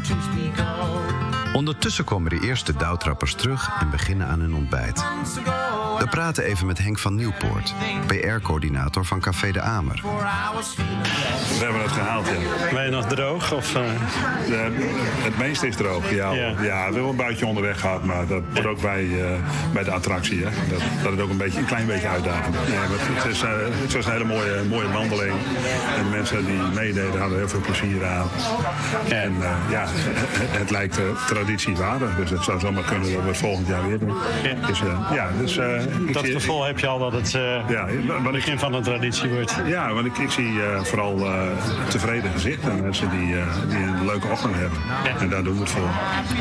Ondertussen komen de eerste dauwtrappers terug en beginnen aan hun ontbijt. We praten even met Henk van Nieuwpoort, PR-coördinator van Café de Amer. We hebben het gehaald, ja. Ben je nog droog? Of, het meeste is droog, ja. Ja, we hebben een buitje onderweg gehad, maar dat wordt ook bij de attractie. Hè. Dat het ook een klein beetje uitdagend. Ja, het was een hele mooie wandeling. En de mensen die meededen hadden heel veel plezier aan. En het lijkt traditiewaardig, dus het zou zomaar kunnen dat we het volgend jaar weer doen. Dus, dat gevoel heb je al dat het begin van een traditie wordt. Ja, want ik zie vooral tevreden gezichten. Mensen die een leuke ochtend hebben. Ja. En daar doen we het voor.